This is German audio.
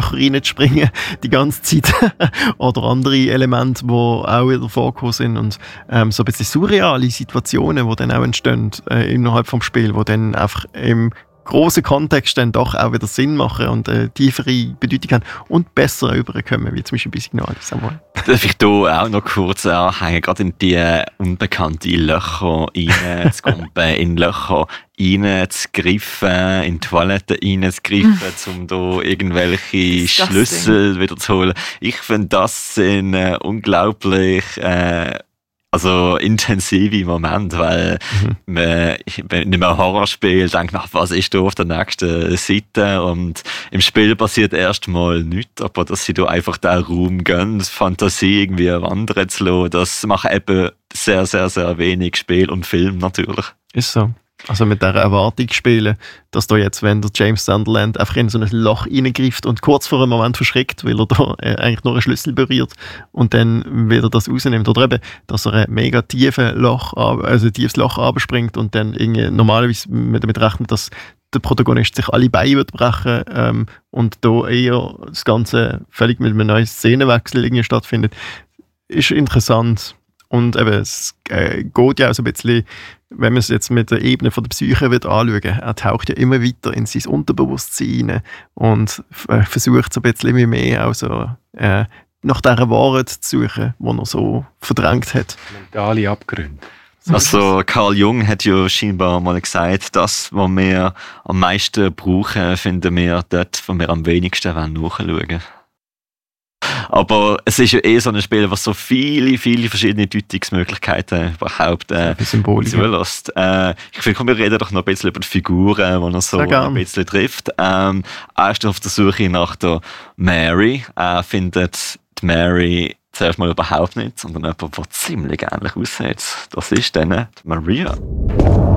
Löcher reinzuspringen die ganze Zeit. Oder andere Elemente, die auch wieder vorgekommen sind. Und so ein bisschen surreale Situationen, die dann auch entstehen innerhalb des Spiels, die dann einfach im grossen Kontext dann doch auch wieder Sinn machen und tiefere Bedeutung haben und besser rüberkommen, wie zum Beispiel bei Signal. Darf ich hier auch noch kurz anhängen, gerade in die unbekannten Löcher reinzukumpen, in Löcher reinzugreifen, in Toiletten reinzugreifen, um da irgendwelche Schlüssel wieder zu holen. Ich finde, das sind unglaublich intensive Momente, weil man in einem Horrorspiel denkt, was ist da auf der nächsten Seite, und im Spiel passiert erstmal nichts, aber dass sie da einfach den Raum gehen, die Fantasie irgendwie wandern zu lassen, das machen eben sehr, sehr, sehr wenig Spiel und Film natürlich. Ist so. Also mit dieser Erwartung spielen, dass da jetzt, wenn der James Sunderland einfach in so ein Loch reingreift und kurz vor einem Moment verschreckt, weil er da eigentlich nur einen Schlüssel berührt und dann wieder das rausnimmt. Oder eben, dass er ein mega tiefes Loch runterspringt und dann irgendwie normalerweise damit rechnet, dass der Protagonist sich alle Beine wird brechen und da eher das Ganze völlig mit einem neuen Szenenwechsel irgendwie stattfindet. Ist interessant. Und eben, es geht ja auch so ein bisschen, wenn man es jetzt mit der Ebene von der Psyche wird anschauen, er taucht ja immer weiter in sein Unterbewusstsein rein und versucht so ein bisschen immer mehr auch so, nach dieser Wahrheit zu suchen, die er so verdrängt hat. Mentale Abgründe. Also Carl Jung hat ja scheinbar mal gesagt, das, was wir am meisten brauchen, finden wir dort, wo wir am wenigsten nachschauen wollen. Aber es ist ja so ein Spiel, das so viele, viele verschiedene Deutungsmöglichkeiten überhaupt zulässt. Ich finde, wir reden doch noch ein bisschen über die Figuren, die er so ein bisschen trifft. Erst auf der Suche nach der Mary. Findet die Mary zuerst mal überhaupt nicht, sondern jemand, der ziemlich ähnlich aussieht. Das ist dann die Maria.